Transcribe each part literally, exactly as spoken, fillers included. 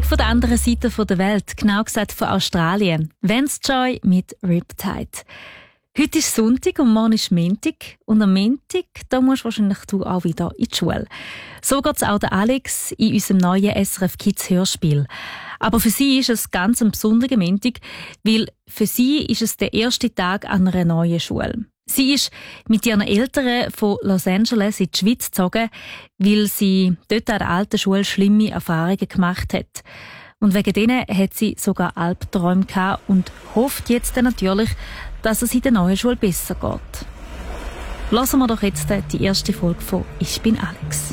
von der anderen Seite der Welt, genau gesagt von Australien. Vance Joy mit Riptide. Heute ist Sonntag und morgen ist Montag. Und am Montag, da musst wahrscheinlich du auch wieder in die Schule. So geht es auch der Alex in unserem neuen S R F Kids Hörspiel. Aber für sie ist es ganz ein besonderer Montag, weil für sie ist es der erste Tag an einer neuen Schule. Sie ist mit ihren Eltern von Los Angeles in die Schweiz gezogen, weil sie dort an der alten Schule schlimme Erfahrungen gemacht hat. Und wegen denen hat sie sogar Albträume gehabt und hofft jetzt natürlich, dass es in der neuen Schule besser geht. Lassen wir doch jetzt die erste Folge von «Ich bin Alex».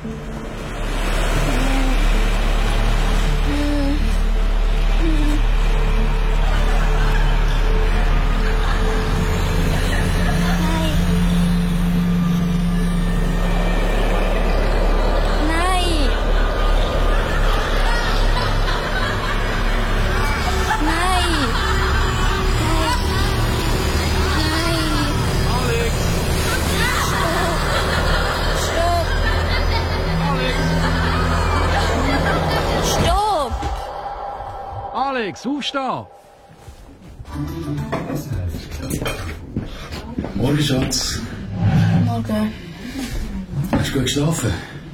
Alex, aufstehen! Morgen, Schatz. Morgen. Hast du gut geschlafen?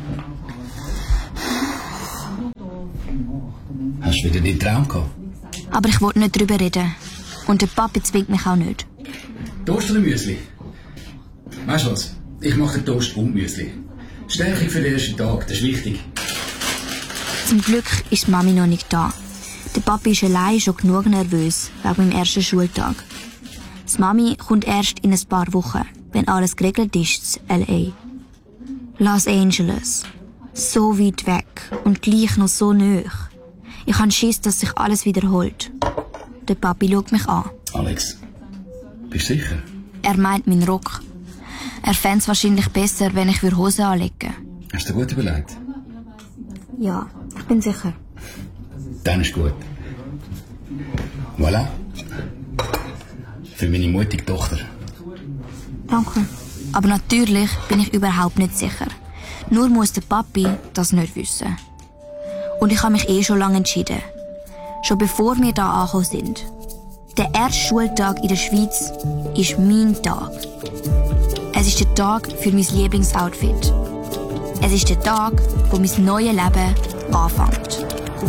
Hast du wieder deinen Traum gehabt? Aber ich wollte nicht darüber reden. Und der Papi zwingt mich auch nicht. Toast oder Müsli? Weißt du was? Ich mache den Toast und Müsli. Stärkung für den ersten Tag, das ist wichtig. Zum Glück ist die Mami noch nicht da. Der Papi ist allein schon genug nervös wegen meinem ersten Schultag. Die Mami kommt erst in ein paar Wochen, wenn alles geregelt ist in L A. Los Angeles. So weit weg und gleich noch so nahe. Ich habe Schiss, dass sich alles wiederholt. Der Papi schaut mich an. Alex, bist du sicher? Er meint meinen Rock. Er fände es wahrscheinlich besser, wenn ich Hosen anlegen würde. Hast du dir gut überlegt? Ja, ich bin sicher. Dann ist gut. Voilà. Für meine mutige Tochter. Danke. Aber natürlich bin ich überhaupt nicht sicher. Nur muss der Papi das nicht wissen. Und ich habe mich eh schon lange entschieden. Schon bevor wir hier angekommen sind. Der erste Schultag in der Schweiz ist mein Tag. Es ist der Tag für mein Lieblingsoutfit. Es ist der Tag, wo mein neues Leben anfängt.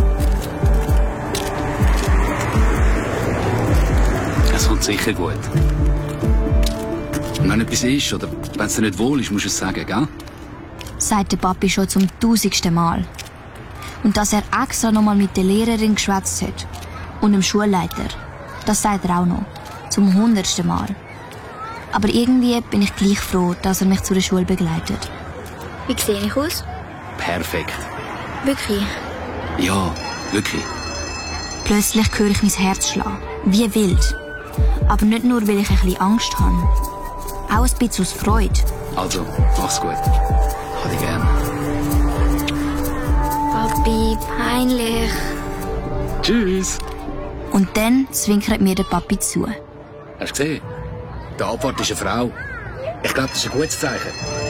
Es kommt sicher gut. Und wenn etwas ist, oder wenn es dir nicht wohl ist, musst du es sagen, gell? Sagt der Papi schon zum tausendsten Mal. Und dass er extra nochmal mit der Lehrerin geschwätzt hat. Und dem Schulleiter. Das sagt er auch noch. Zum hundertsten Mal. Aber irgendwie bin ich gleich froh, dass er mich zu der Schule begleitet. Wie sehe ich aus? Perfekt. Wirklich? Ja, wirklich. Plötzlich höre ich mein Herz schlagen. Wie wild. Aber nicht nur, weil ich ein bisschen Angst habe. Auch ein bisschen aus Freude. Also, mach's gut. Ich hab dich gern. Papi, peinlich. Tschüss. Und dann zwinkert mir der Papi zu. Hast du gesehen? Die Abfahrt ist eine Frau. Ich glaube, das ist ein gutes Zeichen.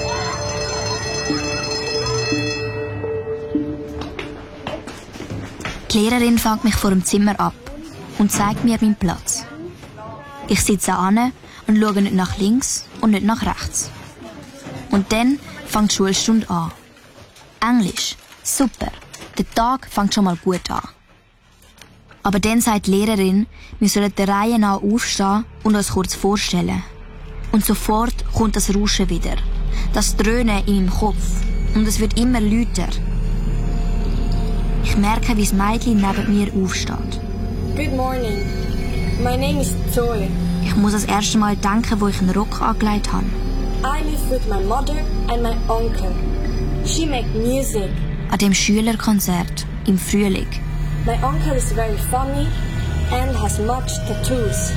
Die Lehrerin fängt mich vor dem Zimmer ab und zeigt mir meinen Platz. Ich sitze an und schaue nicht nach links und nicht nach rechts. Und dann fängt die Schulstunde an. Englisch. Super. Der Tag fängt schon mal gut an. Aber dann sagt die Lehrerin, wir sollen der Reihe nach aufstehen und uns kurz vorstellen. Und sofort kommt das Rauschen wieder. Das Dröhnen in meinem Kopf. Und es wird immer lauter. Ich merke, wie das Mädchen neben mir aufsteht. Good morning. My name is Zoe. Ich muss das erste Mal denken, wo ich einen Rock angelegt habe. I live with my mother and my uncle. She make music. An dem Schülerkonzert im Frühling. My uncle is very funny and has much tattoos.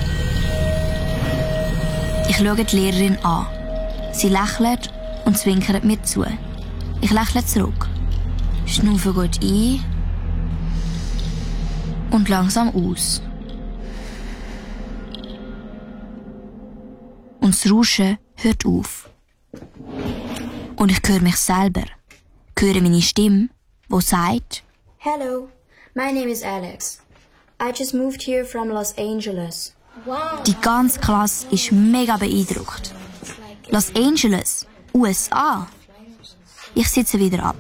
Ich schaue die Lehrerin an. Sie lächelt und zwinkert mir zu. Ich lächle zurück. Schnaufe gut ein und langsam aus. Und das Rauschen hört auf. Und ich höre mich selber. Ich höre meine Stimme, die sagt: Hello, My name is Alex. I just moved here from Los Angeles. Wow. Die ganze Klasse ist mega beeindruckt. Los Angeles, U S A. Ich sitze wieder ab.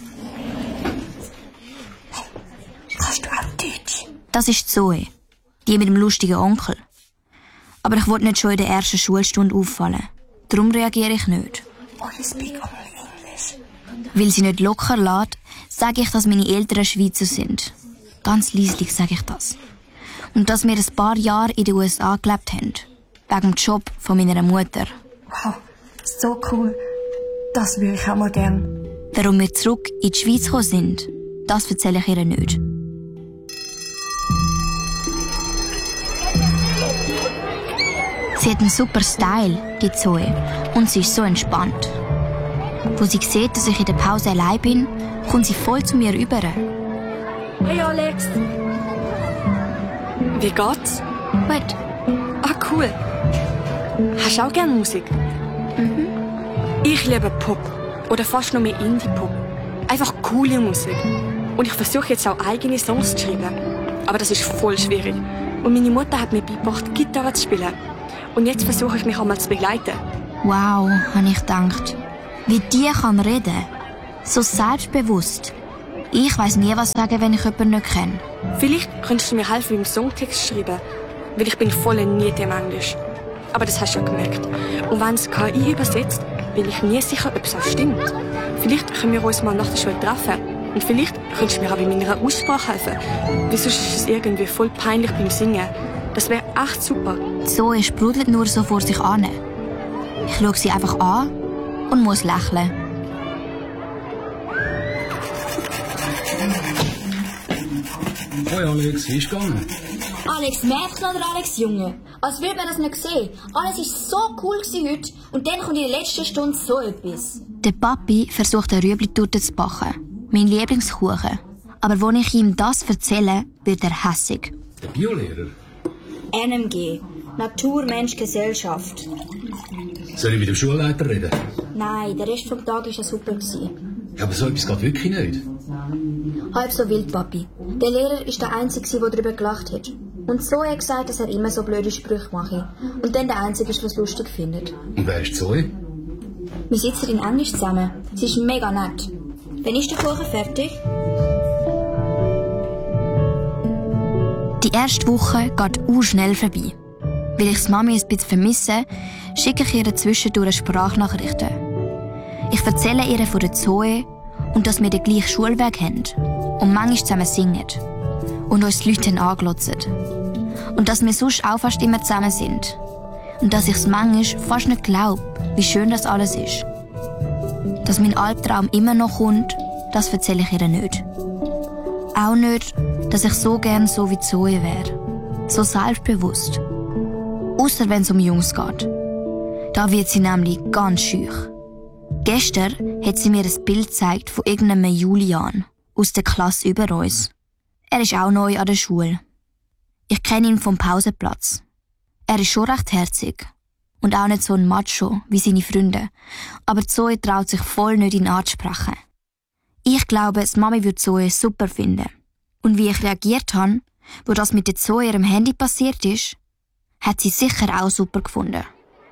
Kannst du auch Deutsch? Das ist Zoe, die mit dem lustigen Onkel. Aber ich wollte nicht schon in der ersten Schulstunde auffallen. Darum reagiere ich nicht. Oh, you speak only English. Weil sie nicht locker lässt, sage ich, dass meine Eltern Schweizer sind. Ganz leislich sage ich das. Und dass wir ein paar Jahre in den U S A gelebt haben. Wegen dem Job von meiner Mutter. Wow, so cool. Das würde ich auch mal gern. Warum wir zurück in die Schweiz gekommen sind, das erzähle ich ihr nicht. Sie hat einen super Style, die Zoe, und sie ist so entspannt. Wo sie sieht, dass ich in der Pause allein bin, kommt sie voll zu mir rüber. Hey Alex. Wie geht's? Gut. Ah, cool. Hast du auch gerne Musik? Mhm. Ich liebe Pop. Oder fast noch mehr Indie-Pop. Einfach coole Musik. Und ich versuche jetzt auch eigene Songs zu schreiben. Aber das ist voll schwierig. Und meine Mutter hat mir beigebracht, Gitarre zu spielen. Und jetzt versuche ich mich einmal zu begleiten. Wow, habe ich gedacht. Wie die kann reden. So selbstbewusst. Ich weiss nie, was sagen, wenn ich jemanden nicht kenne. Vielleicht könntest du mir helfen beim Songtext schreiben. Weil ich bin voll nie im Englisch. Aber das hast du ja gemerkt. Und wenn es K I übersetzt, bin ich nie sicher, ob es auch stimmt. Vielleicht können wir uns mal nach der Schule treffen. Und vielleicht könntest du mir auch bei meiner Aussprache helfen. Weil sonst ist es irgendwie voll peinlich beim Singen. Das wäre echt super. Zoe sprudelt nur so vor sich an. Ich schaue sie einfach an und muss lächeln. Hoi Alex, wie ist es gegangen? Alex Mädchen oder Alex Junge? Als würde man das nicht sehen. Alles war so cool heute und dann kommt in der letzten Stunde so etwas. Der Papi versucht eine Rüebli-Torte zu backen. Mein Lieblingskuchen. Aber wenn ich ihm das erzähle, wird er hässig. Der Biolehrer? N M G. Natur, Mensch, Gesellschaft. Soll ich mit dem Schulleiter reden? Nein, der Rest des Tages war super. Ja, aber so etwas geht wirklich nicht. Halb so wild, Papi. Der Lehrer war der Einzige, der darüber gelacht hat. Und so hat gesagt, dass er immer so blöde Sprüche mache. Und dann der Einzige ist, was lustig findet. Und wer ist Zoe? Wir sitzen in Englisch zusammen. Sie ist mega nett. Wann ist der Kuchen fertig? Die erste Woche geht auch schnell vorbei. Weil ich die Mami ein bisschen vermisse, schicke ich ihr zwischendurch Sprachnachrichten. Ich erzähle ihr von der Zoe und dass wir den gleichen Schulweg haben und manchmal zusammen singen und uns die Leute anglotzen. Und dass wir sonst auch fast immer zusammen sind. Und dass ich es manchmal fast nicht glaube, wie schön das alles ist. Dass mein Albtraum immer noch kommt, das erzähle ich ihr nicht. Auch nicht, dass ich so gern so wie Zoe wäre. So selbstbewusst. Ausser wenn es um Jungs geht. Da wird sie nämlich ganz schüch. Gestern hat sie mir ein Bild gezeigt von irgendeinem Julian aus der Klasse über uns. Er ist auch neu an der Schule. Ich kenne ihn vom Pausenplatz. Er ist schon recht herzig. Und auch nicht so ein Macho wie seine Freunde. Aber Zoe traut sich voll nicht, ihn anzusprechen. Ich glaube, die Mami würde Zoe super finden. Und wie ich reagiert habe, wo das mit der Zoe ihrem Handy passiert ist, hat sie sicher auch super gefunden.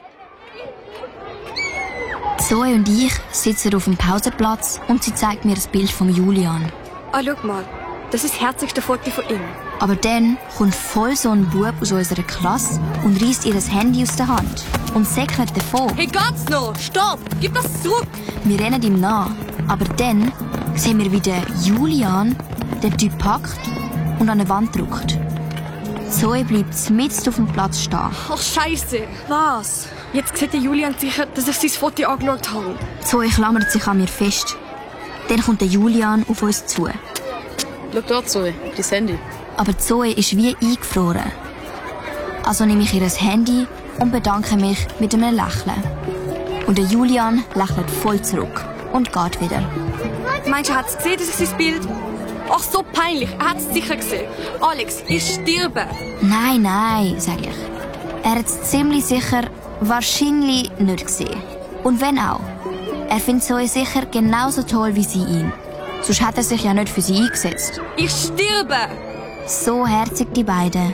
Zoe und ich sitzen auf dem Pausenplatz und sie zeigt mir das Bild von Julian. Ah, schau mal. Das ist das herzigste Foto von ihm. Aber dann kommt voll so ein Bub aus unserer Klasse und reißt ihr das Handy aus der Hand und säckelt davon. Hey, geht's noch? Stopp! Gib das zurück! Wir rennen ihm nach. Aber dann sehen wir, wie der Julian den Typ packt und an eine Wand drückt. Zoe bleibt mitten auf dem Platz stehen. Ach, Scheiße! Was? Jetzt sieht der Julian sicher, dass ich sein Foto angeschaut habe. Zoe klammert sich an mir fest. Dann kommt der Julian auf uns zu. Schau da, Zoe, dein Handy. Aber Zoe ist wie eingefroren. Also nehme ich ihr das Handy und bedanke mich mit einem Lächeln. Und der Julian lächelt voll zurück und geht wieder. Meinst du, er hat es gesehen, das ist sein Bild? Ach, so peinlich. Er hat es sicher gesehen. Alex, ich sterbe. Nein, nein, sage ich. Er hat es ziemlich sicher wahrscheinlich nicht gesehen. Und wenn auch. Er findet Zoe sicher genauso toll wie sie ihn. Sonst hat er sich ja nicht für sie eingesetzt. Ich sterbe! So herzig die beiden.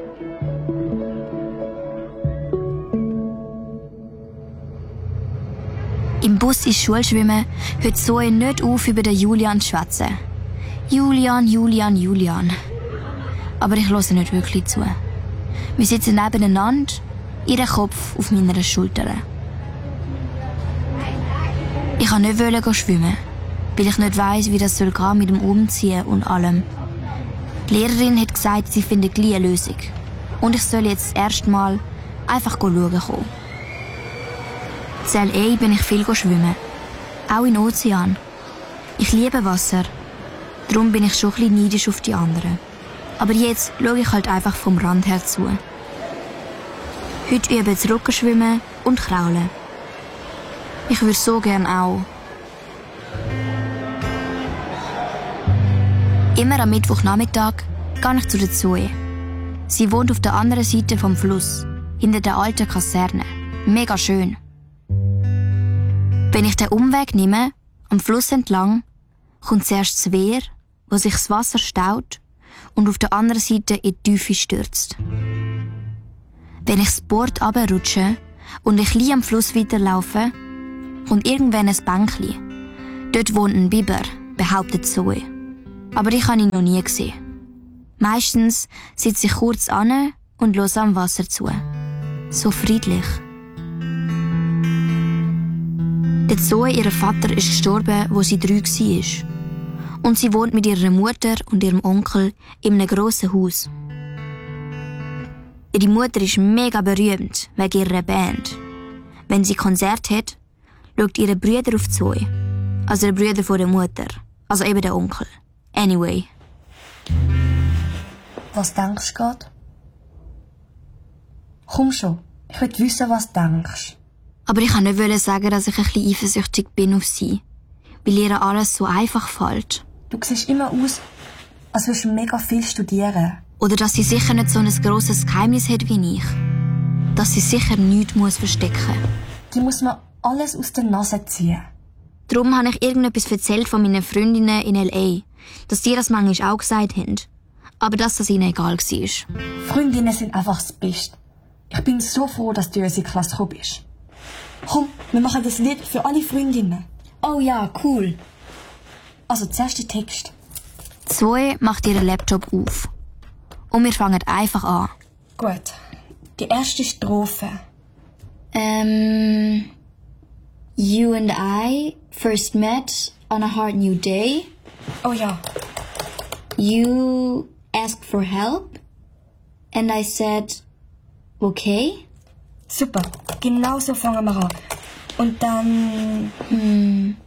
Im Bus ins Schulschwimmen hört Zoe nicht auf, über den Julian zu schwätzen. Julian, Julian, Julian. Aber ich höre nicht wirklich zu. Wir sitzen nebeneinander, ihr Kopf auf meiner Schulter. Ich wollte nicht schwimmen, weil ich nicht weiss, wie das soll gehen mit dem Umziehen und allem. Die Lehrerin hat gesagt, sie findet gleich eine Lösung. Und ich soll jetzt das erste Mal einfach schauen kommen. In L A bin ich viel schwimmen. Auch im Ozean. Ich liebe Wasser. Darum bin ich schon ein bisschen neidisch auf die anderen. Aber jetzt schaue ich halt einfach vom Rand her zu. Heute übe ich Rückenschwimmen und Kraulen. Ich würde so gern auch. Immer am Mittwochnachmittag gehe ich zu der Zoe. Sie wohnt auf der anderen Seite vom Fluss, hinter der alten Kaserne. Mega schön. Wenn ich den Umweg nehme, am Fluss entlang, kommt zuerst das Wehr, wo sich das Wasser staut und auf der anderen Seite in die Tiefe stürzt. Wenn ich das Board runterrutsche und ein bisschen am Fluss weiterlaufe, kommt irgendwann ein Bänkchen. Dort wohnt ein Biber, behauptet Zoe. Aber ich habe ihn noch nie gesehen. Meistens sitze ich kurz an und höre am Wasser zu. So friedlich. Der Zoe, ihr Vater, ist gestorben, wo sie drei war. Und sie wohnt mit ihrer Mutter und ihrem Onkel in einem grossen Haus. Ihre Mutter ist mega berühmt wegen ihrer Band. Wenn sie Konzert hat, schaut ihre Brüder auf Zoe. Also der Brüder von der Mutter. Also eben der Onkel. Anyway. Was denkst du gerade? Komm schon, ich will wissen, was du denkst. Aber ich wollte nicht sagen, dass ich ein bisschen eifersüchtig bin auf sie. Weil ihr alles so einfach fällt. Du siehst immer aus, als würdest du mega viel studieren. Oder dass sie sicher nicht so ein grosses Geheimnis hat wie ich. Dass sie sicher nichts muss verstecken muss. Die muss man alles aus der Nase ziehen. Darum habe ich irgendetwas erzählt von meinen Freundinnen in L A. Dass die das manchmal auch gesagt haben. Aber dass das ihnen egal war. Freundinnen sind einfach das Beste. Ich bin so froh, dass du in unsere Klasse gekommen bist. Komm, wir machen das Lied für alle Freundinnen. Oh ja, cool. Also zuerst der Text. Zoe macht ihren Laptop auf. Und wir fangen einfach an. Gut. Die erste Strophe. Um, you and I first met on a hard new day. Oh ja. You asked for help. And I said, okay. Super. Genau so fangen wir an. Und dann... Hmm.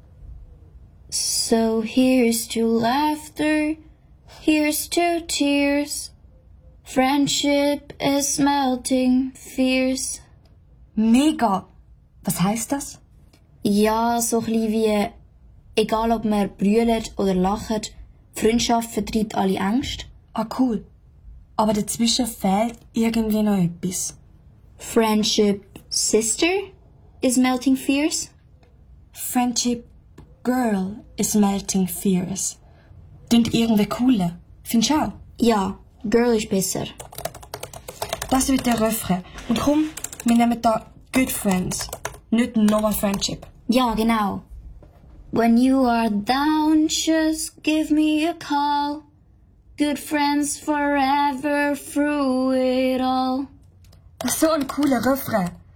So here's to laughter, here's to tears. Friendship is melting fears. Mega! Was heisst das? Ja, so ein bisschen wie, egal ob man brüllt oder lacht, Freundschaft vertreibt alle Ängste. Ah, cool. Aber dazwischen fehlt irgendwie noch etwas. Friendship sister is melting fears. Friendship girl is melting fears. Klingt irgendwie cooler. Findest du auch? Ja, girl ist besser. Das wird der Refrain. Und komm, wir nehmen da good friends. Nicht normal friendship. Ja, genau. When you are down, just give me a call. Good friends forever through it all. Das ist so ein cooler Refrain.